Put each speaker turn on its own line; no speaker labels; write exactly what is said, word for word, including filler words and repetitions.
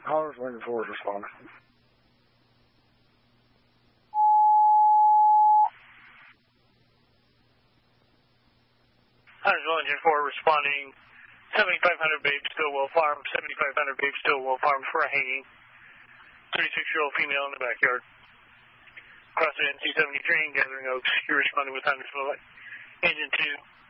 Hollers, Lincoln four is responding.
Hunters Lincoln four responding. seventy-five hundred Babe Stillwell Farm, seventy-five hundred Babe Stillwell Farm for a hanging. thirty-six-year-old female in the backyard. Crossing N C seventy-three and Gathering Oaks. You're responding with Huntersville. Engine two.